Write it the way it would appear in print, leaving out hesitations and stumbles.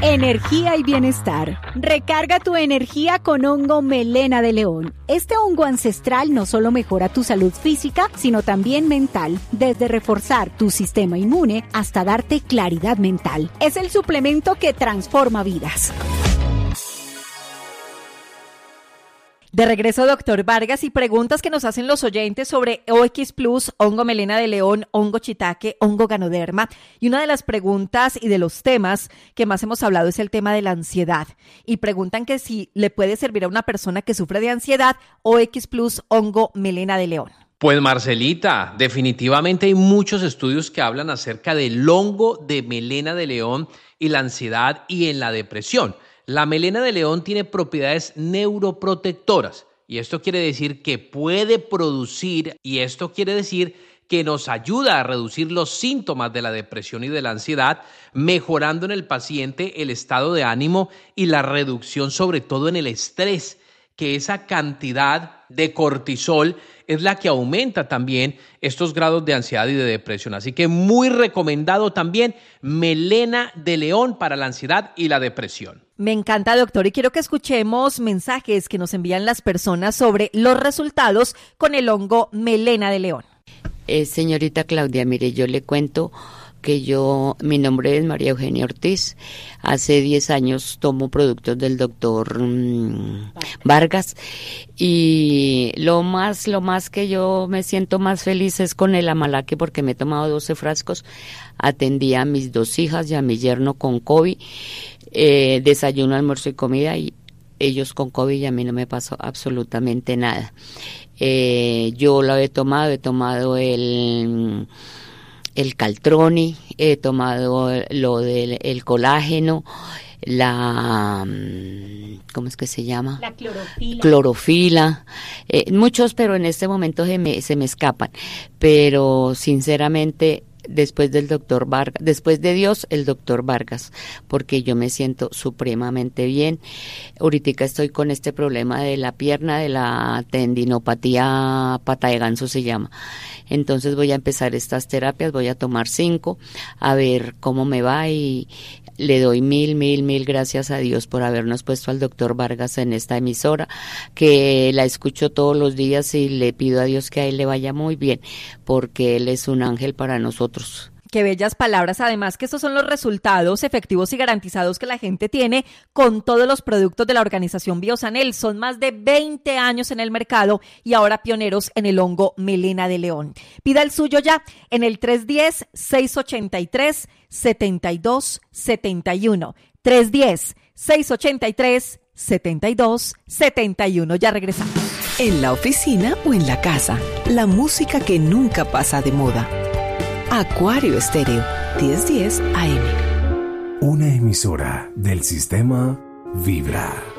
Energía y bienestar. Recarga tu energía con hongo melena de león. Este hongo ancestral no solo mejora tu salud física, sino también mental, desde reforzar tu sistema inmune hasta darte claridad mental. Es el suplemento que transforma vidas. De regreso, doctor Vargas, y preguntas que nos hacen los oyentes sobre OX Plus, hongo melena de león, hongo shiitake, hongo ganoderma. Y una de las preguntas y de los temas que más hemos hablado es el tema de la ansiedad. Y preguntan que si le puede servir a una persona que sufre de ansiedad OX Plus, hongo melena de león. Pues Marcelita, definitivamente hay muchos estudios que hablan acerca del hongo de melena de león y la ansiedad y en la depresión. La melena de león tiene propiedades neuroprotectoras y esto quiere decir que puede producir y esto quiere decir que nos ayuda a reducir los síntomas de la depresión y de la ansiedad, mejorando en el paciente el estado de ánimo y la reducción sobre todo en el estrés, que esa cantidad de cortisol es la que aumenta también estos grados de ansiedad y de depresión. Así que muy recomendado también melena de león para la ansiedad y la depresión. Me encanta, doctor, y quiero que escuchemos mensajes que nos envían las personas sobre los resultados con el hongo melena de león. Señorita Claudia, mire, yo le cuento que mi nombre es María Eugenia Ortiz. Hace 10 años tomo productos del doctor Vargas y lo más que yo me siento más feliz es con el Amalaque porque me he tomado 12 frascos. Atendí a mis 2 hijas y a mi yerno con COVID, desayuno, almuerzo y comida y ellos con COVID y a mí no me pasó absolutamente nada. Yo lo he tomado el Caltroni, he tomado lo del colágeno, ¿cómo es que se llama? La clorofila. Muchos, pero en este momento se me escapan. Pero sinceramente, después del doctor Vargas, después de Dios, el doctor Vargas, porque yo me siento supremamente bien. Ahorita estoy con este problema de la pierna, de la tendinopatía pata de ganso se llama. Entonces voy a empezar estas terapias, voy a tomar 5, a ver cómo me va y le doy mil gracias a Dios por habernos puesto al doctor Vargas en esta emisora, que la escucho todos los días y le pido a Dios que a él le vaya muy bien, porque él es un ángel para nosotros. Qué bellas palabras, además que estos son los resultados efectivos y garantizados que la gente tiene con todos los productos de la organización Biosanel. Son más de 20 años en el mercado y ahora pioneros en el hongo melena de león. Pida el suyo ya en el 310-683-7271. 310-683-7271. Ya regresamos. En la oficina o en la casa, la música que nunca pasa de moda. Acuario Estéreo, 1010 AM. Una emisora del sistema Vibra.